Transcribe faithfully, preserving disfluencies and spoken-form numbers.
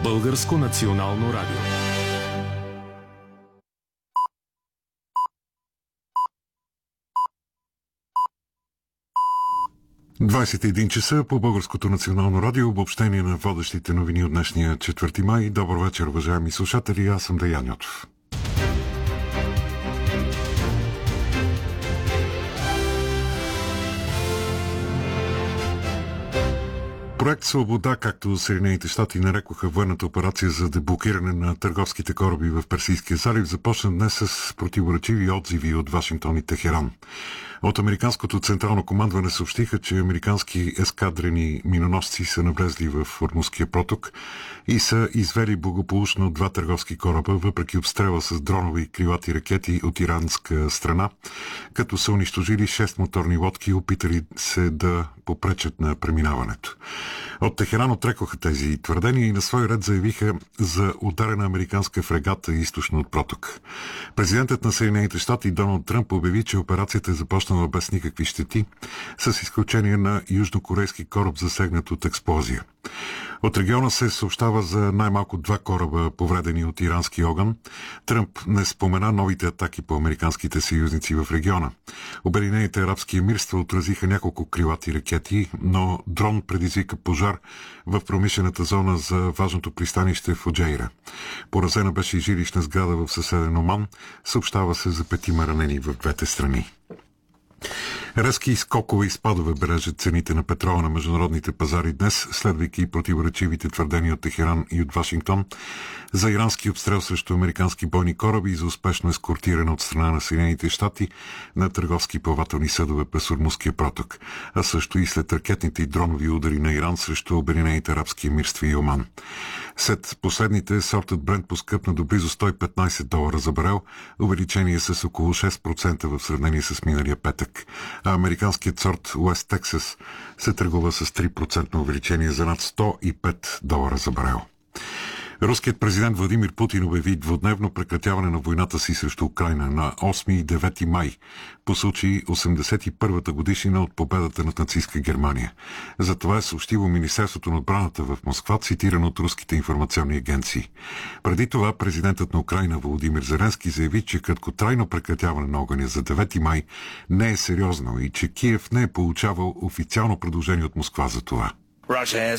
Българско национално радио. двадесет и един часа по Българското национално радио. Обобщение на водещите новини от днешния четвърти май. Добър вечер, уважаеми слушатели. Аз съм Деян Йотов. Проект Свобода, както Съединените щати нарекоха военната операция за деблокиране на търговските кораби в Персийския залив, започна днес с противоречиви отзиви от Вашингтон и Техеран. От американското централно командване съобщиха, че американски ескадрени миноносци са навлезли в Ормузския проток и са извели благополучно два търговски кораба, въпреки обстрела с дронови и крилати ракети от иранска страна, като са унищожили шест моторни лодки, опитали се да попречат на преминаването. От Техеран отрекоха тези твърдения и на свой ред заявиха за ударена американска фрегата източно от проток. Президентът на Съединените щати Доналд Тръмп обяви, че операцията е започнала без никакви щети, с изключение на южнокорейски кораб, засегнат от експлозия. От региона се съобщава за най-малко два кораба, повредени от ирански огън. Тръмп не спомена новите атаки по американските съюзници в региона. Обединените арабски емирства отразиха няколко крилати ракети, но дрон предизвика пожар в промишлената зона за важното пристанище в Уджейра. Поразена беше и жилищна сграда в съседен Оман. Съобщава се за петима ранени в двете страни. Резки скокове и спадове бележат цените на петрола на международните пазари днес, следвайки противоречивите твърдения от Техеран и от Вашингтон за ирански обстрел срещу американски бойни кораби и за успешно ескортиране от страна на Съединените щати на търговски плавателни съдове през Ормузския проток, а също и след ракетните и дронови удари на Иран срещу Обединените арабски емирства и Оман. След последните, сортът Брент поскъпна до близо сто и петнадесет долара за барел, увеличение с около шест процента в сравнение с миналия петък, а американският сорт Уест Тексас се търгува с три процента увеличение за над сто и пет долара за барел. Руският президент Владимир Путин обяви двудневно прекратяване на войната си срещу Украйна на осми и девети май, по случай осемдесет и първата годишнина от победата над нацистска Германия. За това е съобщило Министерството на отбраната в Москва, цитирано от руските информационни агенции. Преди това президентът на Украйна Володимир Зеленски заяви, че краткотрайно прекратяване на огъня за девети май не е сериозно и че Киев не е получавал официално предложение от Москва за това.